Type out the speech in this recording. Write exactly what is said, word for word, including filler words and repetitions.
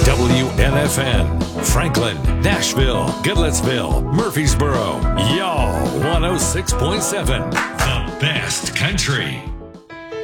W N F N, Franklin, Nashville, Goodlettsville, Murfreesboro, y'all one oh six point seven, the best country.